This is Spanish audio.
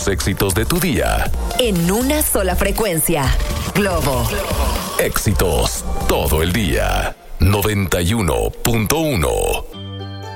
los éxitos de tu día. En una sola frecuencia. Globo. Éxitos todo el día. 91.1